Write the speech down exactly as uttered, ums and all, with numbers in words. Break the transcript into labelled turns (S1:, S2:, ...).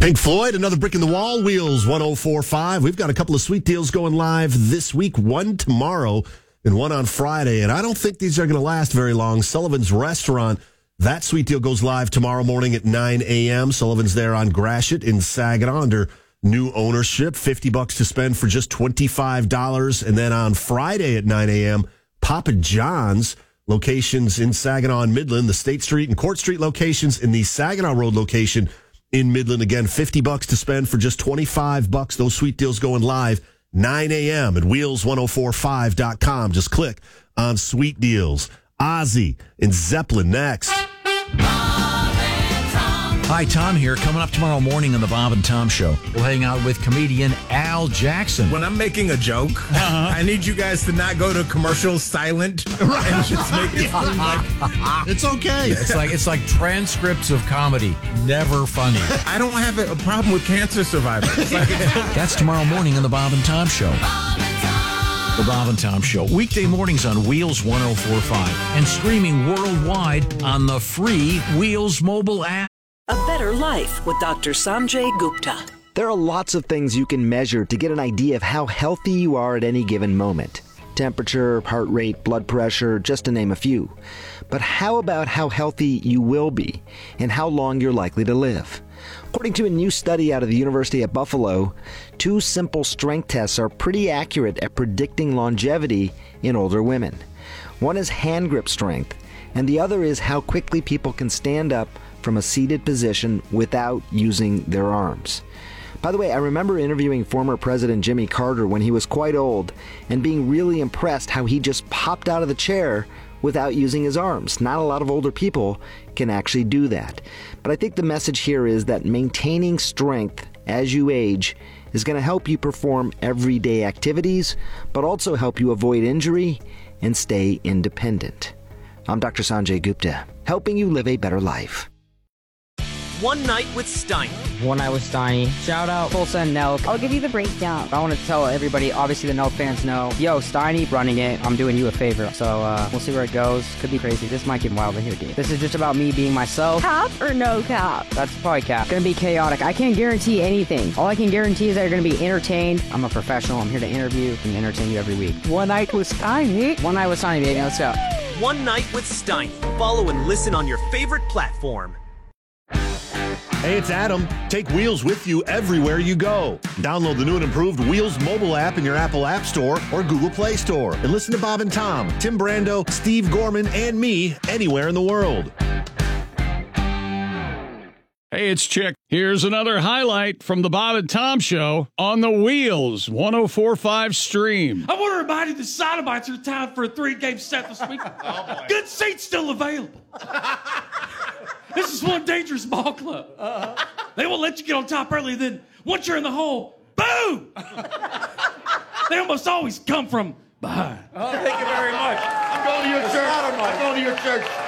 S1: Pink Floyd, another brick in the wall, Wheels one oh four point five. We've got a couple of sweet deals going live this week, one tomorrow and one on Friday. And I don't think these are going to last very long. Sullivan's Restaurant, that sweet deal goes live tomorrow morning at nine a.m. Sullivan's there on Gratiot in Saginaw under new ownership. fifty bucks to spend for just twenty-five dollars. And then on Friday at nine a.m., Papa John's, locations in Saginaw and Midland, the State Street and Court Street locations, in the Saginaw Road location in Midland. Again, fifty bucks to spend for just twenty-five bucks. Those sweet deals going live nine a.m. at wheels ten forty-five dot com. Just click on sweet deals. Ozzy and Zeppelin next.
S2: Hi, Tom here. Coming up tomorrow morning on the Bob and Tom Show, we'll hang out with comedian Al Jackson.
S3: When I'm making a joke, uh-huh. I need you guys to not go to commercial silent right. and just make it seem like
S1: it's okay.
S2: It's like it's like transcripts of comedy, never funny.
S3: I don't have a problem with cancer survivors. Like
S2: That's tomorrow morning on the Bob and Tom Show. The Bob and Tom Show, weekday mornings on Wheels one oh four point five and streaming worldwide on the free Wheels mobile app.
S4: A better life with Doctor Sanjay Gupta.
S5: There are lots of things you can measure to get an idea of how healthy you are at any given moment. Temperature, heart rate, blood pressure, just to name a few. But how about how healthy you will be and how long you're likely to live? According to a new study out of the University at Buffalo, two simple strength tests are pretty accurate at predicting longevity in older women. One is hand grip strength, and the other is how quickly people can stand up from a seated position without using their arms. By the way, I remember interviewing former President Jimmy Carter when he was quite old and being really impressed how he just popped out of the chair without using his arms. Not a lot of older people can actually do that. But I think the message here is that maintaining strength as you age is going to help you perform everyday activities, but also help you avoid injury and stay independent. I'm Doctor Sanjay Gupta, helping you live a better life.
S6: One Night with Steiny.
S7: One Night with Steiny. Shout out Full Send Nelk.
S8: I'll give you the breakdown.
S7: I want to tell everybody, obviously the Nelk fans know, yo, Steiny running it, I'm doing you a favor. So uh, we'll see where it goes. Could be crazy. This might get wild in here, dude. This is just about me being myself.
S8: Cap or no cap?
S7: That's probably cap. Gonna be chaotic. I can't guarantee anything. All I can guarantee is that you're gonna be entertained. I'm a professional. I'm here to interview and entertain you every week.
S8: One Night with Steiny.
S7: One Night with Steiny, baby. Let's go.
S6: One Night with Steiny. Follow and listen on your favorite platform.
S1: Hey, it's Adam. Take Wheels with you everywhere you go. Download the new and improved Wheels mobile app in your Apple App Store or Google Play Store. And listen to Bob and Tom, Tim Brando, Steve Gorman, and me anywhere in the world.
S9: Hey, it's Chick. Here's another highlight from the Bob and Tom Show on the Wheels one oh four point five stream.
S10: I want to remind you the Sodomites are tied for a three-game set this week. Oh, Good seats still available. This is one dangerous ball club. Uh-huh. They won't let you get on top early, then once you're in the hole, boom! They almost always come from behind.
S11: Oh, thank you very much. I'm going to your church. I'm going to your church.